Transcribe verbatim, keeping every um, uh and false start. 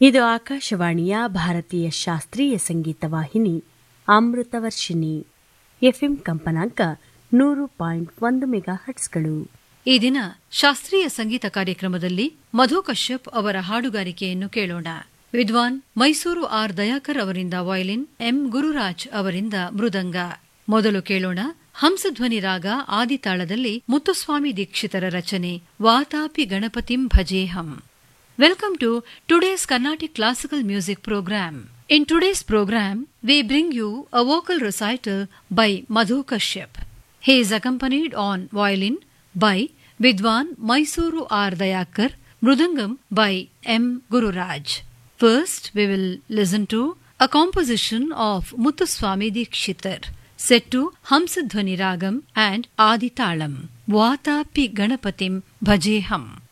ಇದು ಆಕಾಶವಾಣಿಯ ಭಾರತೀಯ ಶಾಸ್ತ್ರೀಯ ಸಂಗೀತ ವಾಹಿನಿ ಅಮೃತವರ್ಷಿಣಿ. ಎಫ್ಎಂ ಕಂಪನಾಂಕ ನೂರು ಪಾಯಿಂಟ್ ಒಂದು ಮೆಗಾ ಹಟ್ಸ್ಗಳು. ಈ ದಿನ ಶಾಸ್ತ್ರೀಯ ಸಂಗೀತ ಕಾರ್ಯಕ್ರಮದಲ್ಲಿ ಮಧು ಕಶ್ಯಪ್ ಅವರ ಹಾಡುಗಾರಿಕೆಯನ್ನು ಕೇಳೋಣ. ವಿದ್ವಾನ್ ಮೈಸೂರು ಆರ್ ದಯಾಕರ್ ಅವರಿಂದ ವಯಲಿನ್, ಎಂ ಗುರುರಾಜ್ ಅವರಿಂದ ಮೃದಂಗ. ಮೊದಲು ಕೇಳೋಣ ಹಂಸಧ್ವನಿ ರಾಗ ಆದಿತಾಳದಲ್ಲಿ ಮುತ್ತುಸ್ವಾಮಿ ದೀಕ್ಷಿತರ ರಚನೆ Vatapi ಗಣಪತಿಂ ಭಜೇಹಂ. Welcome to today's Carnatic Classical Music Program. In today's program, we bring you a vocal recital by Madhu Kashyap. He is accompanied on violin by Vidwan Mysuru R. Dayakar, Mrudangam by M. Gururaj. First, we will listen to a composition of Muthuswami Dikshitar, set to Hamsadhvani Ragam and Aditalam, Vatapi Ganapatim Bhajeham.